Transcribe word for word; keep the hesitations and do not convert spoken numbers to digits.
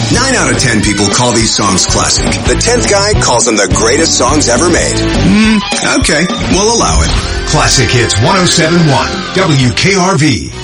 Nine out of ten people call these songs classic. The tenth guy calls them the greatest songs ever made. Hmm, okay, we'll allow it. Classic Hits one oh seven point one, W K R V.